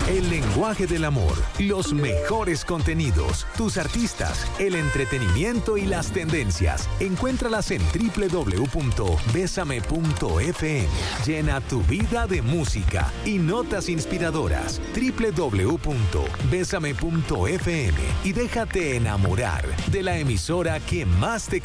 El lenguaje del amor, los mejores contenidos, tus artistas, el entretenimiento y las tendencias. Encuéntralas en www.besame.fm. Llena tu vida de música y notas inspiradoras. www.besame.fm y déjate enamorar de la emisora que más te